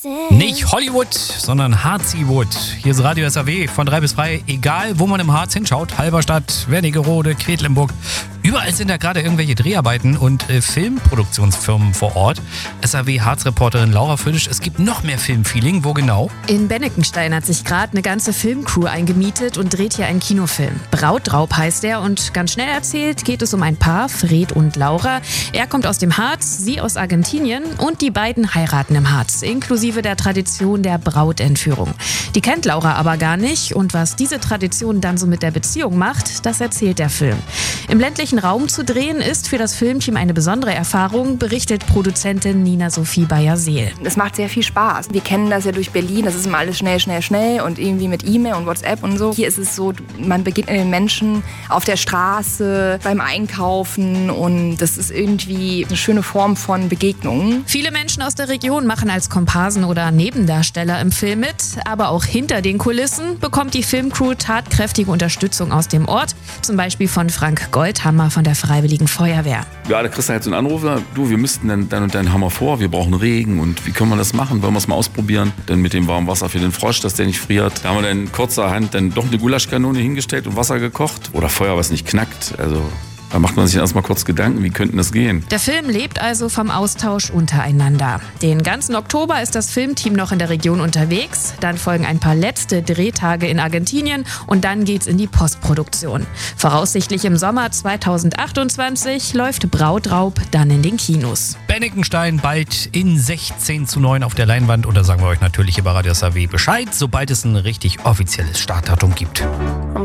Nicht Hollywood, sondern Harziwood. Hier ist Radio SAW von 3 bis 3. Egal, wo man im Harz hinschaut. Halberstadt, Wernigerode, Quedlinburg. Überall sind da gerade irgendwelche Dreharbeiten und Filmproduktionsfirmen vor Ort. SAW-Harz-Reporterin Laura Friedrich, es gibt noch mehr Filmfeeling. Wo genau? In Bennekenstein hat sich gerade eine ganze Filmcrew eingemietet und dreht hier einen Kinofilm. Brautraub heißt er und ganz schnell erzählt geht es um ein Paar, Fred und Laura. Er kommt aus dem Harz, sie aus Argentinien und die beiden heiraten im Harz, inklusive der Tradition der Brautentführung. Die kennt Laura aber gar nicht und was diese Tradition dann so mit der Beziehung macht, das erzählt der Film. Im ländlichen Raum zu drehen ist für das Filmteam eine besondere Erfahrung, berichtet Produzentin Nina-Sophie Bayer-Seel. Es macht sehr viel Spaß. Wir kennen das ja durch Berlin, das ist immer alles schnell, schnell, schnell und irgendwie mit E-Mail und WhatsApp und so. Hier ist es so, man begegnet den Menschen auf der Straße, beim Einkaufen und das ist irgendwie eine schöne Form von Begegnung. Viele Menschen aus der Region machen als Komparsen oder Nebendarsteller im Film mit, aber auch hinter den Kulissen bekommt die Filmcrew tatkräftige Unterstützung aus dem Ort, zum Beispiel von Frank Goldhammer von der Freiwilligen Feuerwehr. Ja, da kriegst du halt so einen Anruf, du, wir müssten dann und dann Hammer vor, wir brauchen Regen und wie können wir das machen? Wollen wir es mal ausprobieren? Dann mit dem warmen Wasser für den Frosch, dass der nicht friert. Da haben wir dann kurzerhand dann doch eine Gulaschkanone hingestellt und Wasser gekocht oder Feuer, was nicht knackt. Also da macht man sich erstmal kurz Gedanken, wie könnte das gehen? Der Film lebt also vom Austausch untereinander. Den ganzen Oktober ist das Filmteam noch in der Region unterwegs. Dann folgen ein paar letzte Drehtage in Argentinien und dann geht's in die Postproduktion. Voraussichtlich im Sommer 2028 läuft Brautraub dann in den Kinos. Bennekenstein bald in 16:9 auf der Leinwand und da sagen wir euch natürlich hier bei Radio SAW Bescheid, sobald es ein richtig offizielles Startdatum gibt.